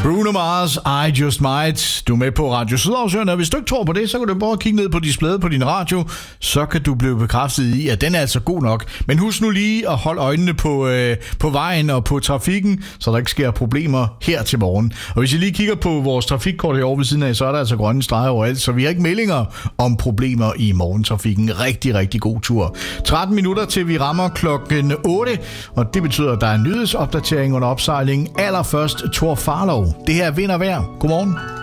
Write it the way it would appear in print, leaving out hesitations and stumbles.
Bruno Mars, I Just Might. Du er med på Radio Sydhavsøen, og hvis du ikke tror på det, så kan du bare kigge ned på displayet på din radio. Så kan du blive bekræftet i, at den er altså god nok. Men husk nu lige at holde øjnene på vejen og på trafikken, så der ikke sker problemer her til morgen. Og hvis I lige kigger på vores trafikkort herovre ved siden af, så er der altså grønne streger overalt, så vi har ikke meldinger om problemer i morgentrafikken. Rigtig, rigtig god tur. 13 minutter til vi rammer klokken 8, og det betyder, at der er en nyhedsopdatering under opsejling. Allerførst Thor Farlov. Det her er Vind og Vejr. Godmorgen.